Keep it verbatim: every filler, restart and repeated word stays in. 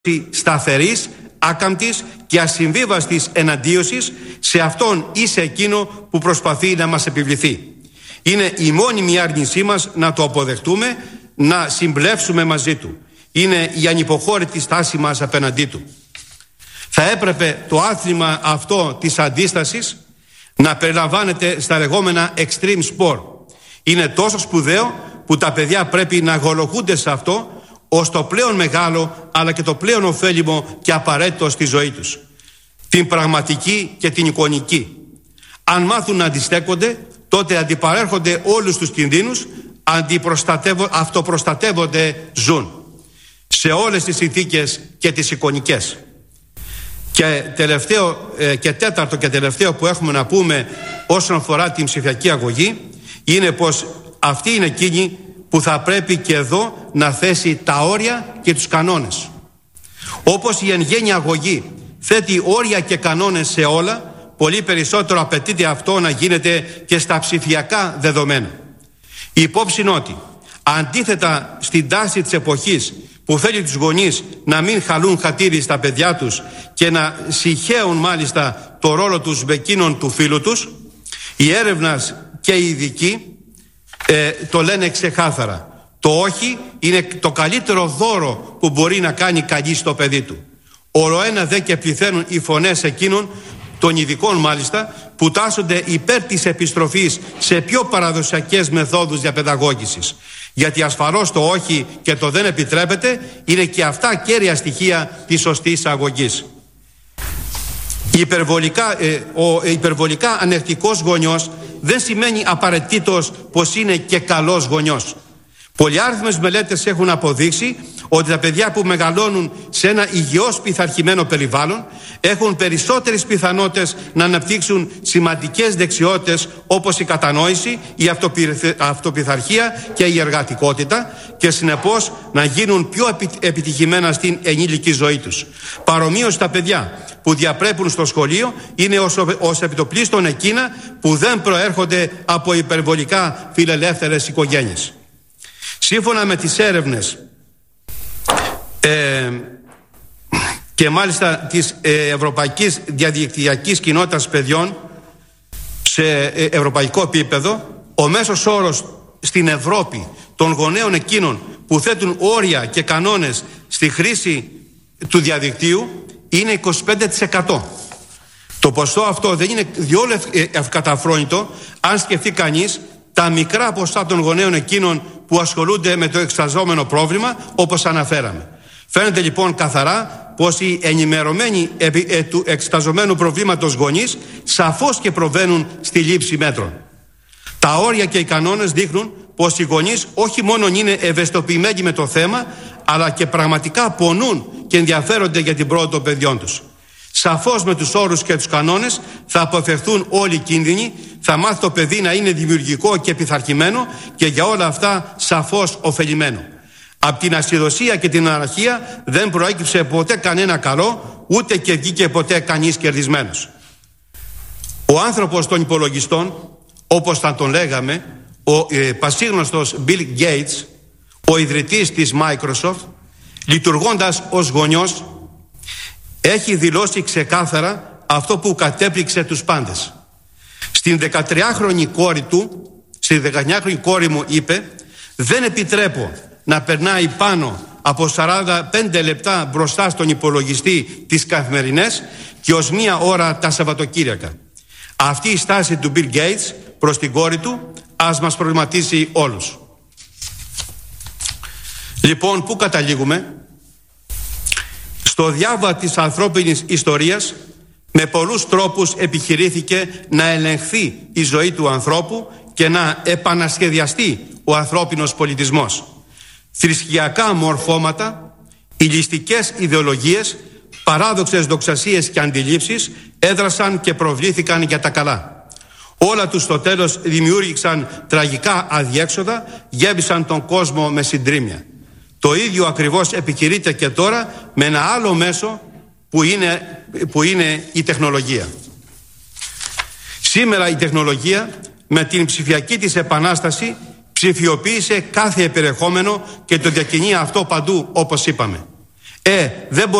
σταθερής, άκαμπτης και ασυμβίβαστης εναντίωσης σε αυτόν ή σε εκείνο που προσπαθεί να μας επιβληθεί. Είναι η μόνιμη άρνησή μας να το αποδεχτούμε, να συμπλεύσουμε μαζί του. Είναι η ανυποχώρητη στάση μας απέναντί του. Θα έπρεπε το άθλημα αυτό της αντίστασης να περιλαμβάνεται στα λεγόμενα extreme sport. Είναι τόσο σπουδαίο που τα παιδιά πρέπει να αγολογούνται σε αυτό ως το πλέον μεγάλο αλλά και το πλέον ωφέλιμο και απαραίτητο στη ζωή τους. Την πραγματική και την εικονική. Αν μάθουν να αντιστέκονται, τότε αντιπαρέρχονται όλους τους κινδύνους, αυτοπροστατεύονται, ζουν σε όλες τις συνθήκες και τις εικονικές. Και, τελευταίο, και τέταρτο και τελευταίο που έχουμε να πούμε όσον αφορά την ψηφιακή αγωγή είναι πως αυτή είναι εκείνη που θα πρέπει και εδώ να θέσει τα όρια και τους κανόνες. Όπως η εν γέννη αγωγή θέτει όρια και κανόνες σε όλα, πολύ περισσότερο απαιτείται αυτό να γίνεται και στα ψηφιακά δεδομένα. Η υπόψη είναι ότι αντίθετα στην τάση της εποχής που θέλει τους γονείς να μην χαλούν χατήρι στα παιδιά τους και να συγχέουν μάλιστα το ρόλο τους με εκείνον του φίλου τους, οι έρευνας και οι ειδικοί ε, το λένε ξεκάθαρα. Το όχι είναι το καλύτερο δώρο που μπορεί να κάνει κανείς στο παιδί του. Ολοένα δε και πληθαίνουν οι φωνές εκείνων, των ειδικών μάλιστα, που τάσσονται υπέρ της επιστροφής σε πιο παραδοσιακές μεθόδους διαπαιδαγώγησης. Γιατί ασφαλώς το όχι και το δεν επιτρέπεται είναι και αυτά κέρια στοιχεία της σωστής αγωγής. Υπερβολικά, ε, ο υπερβολικά ανεκτικός γονιός δεν σημαίνει απαραίτητος πως είναι και καλός γονιός. Πολυάριθμες μελέτες έχουν αποδείξει ότι τα παιδιά που μεγαλώνουν σε ένα υγιώς πειθαρχημένο περιβάλλον έχουν περισσότερες πιθανότητες να αναπτύξουν σημαντικές δεξιότητες όπως η κατανόηση, η αυτοπειθαρχία και η εργατικότητα και συνεπώς να γίνουν πιο επιτυχημένα στην ενήλικη ζωή τους. Παρομοίως τα παιδιά που διαπρέπουν στο σχολείο είναι ως, ως επιτοπλίστων εκείνα που δεν προέρχονται από υπερβολικά φιλελεύθερες οικογένειες. Σύμφωνα με τις έρευνες ε, και μάλιστα της ε, Ευρωπαϊκής Διαδικτυακής Κοινότητας Παιδιών σε ε, ευρωπαϊκό επίπεδο, ο μέσος όρος στην Ευρώπη των γονέων εκείνων που θέτουν όρια και κανόνες στη χρήση του διαδικτύου είναι είκοσι πέντε τοις εκατό. Το ποσό αυτό δεν είναι διόλου ευκαταφρόνητο αν σκεφτεί κανείς τα μικρά ποσά των γονέων εκείνων που ασχολούνται με το εξεταζόμενο πρόβλημα όπως αναφέραμε. Φαίνεται λοιπόν καθαρά πως οι ενημερωμένοι επί ε, του εξεταζομένου προβλήματος γονείς σαφώς και προβαίνουν στη λήψη μέτρων. Τα όρια και οι κανόνες δείχνουν πως οι γονείς όχι μόνο είναι ευαισθητοποιημένοι με το θέμα, αλλά και πραγματικά πονούν και ενδιαφέρονται για την πρόοδο των παιδιών τους. Σαφώς με τους όρους και τους κανόνες θα αποφευθούν όλοι οι κίνδυνοι, θα μάθει το παιδί να είναι δημιουργικό και πειθαρχημένο και για όλα αυτά σαφώς ωφελημένο. Από την ασυδοσία και την αναρχία δεν προέκυψε ποτέ κανένα καλό, ούτε και βγήκε ποτέ κανείς κερδισμένος. Ο άνθρωπος των υπολογιστών, όπως θα τον λέγαμε, ο ε, πασίγνωστος Bill Gates, ο ιδρυτής της Microsoft, λειτουργώντας ως γονιός, έχει δηλώσει ξεκάθαρα αυτό που κατέπληξε τους πάντες. Στην δεκατριάχρονη κόρη του, στη δεκαεννιάχρονη κόρη μου είπε, δεν επιτρέπω να περνάει πάνω από σαράντα πέντε λεπτά μπροστά στον υπολογιστή τις καθημερινές και ως μία ώρα τα Σαββατοκύριακα. Αυτή η στάση του Bill Gates προς την κόρη του ας μας προβληματίσει όλους. Λοιπόν, πού καταλήγουμε? Στο διάβα της ανθρώπινης ιστορίας με πολλούς τρόπους επιχειρήθηκε να ελεγχθεί η ζωή του ανθρώπου και να επανασχεδιαστεί ο ανθρώπινος πολιτισμός. Θρησκειακά μορφώματα, ηλιστικές ιδεολογίες, παράδοξες δοξασίες και αντιλήψεις έδρασαν και προβλήθηκαν για τα καλά. Όλα τους στο τέλος δημιούργησαν τραγικά αδιέξοδα, γέμισαν τον κόσμο με συντρίμμια. Το ίδιο ακριβώς επιχειρείται και τώρα με ένα άλλο μέσο που είναι, που είναι η τεχνολογία. Σήμερα η τεχνολογία με την ψηφιακή της επανάσταση ψηφιοποίησε κάθε περιεχόμενο και το διακινεί αυτό παντού όπως είπαμε. Ε, δεν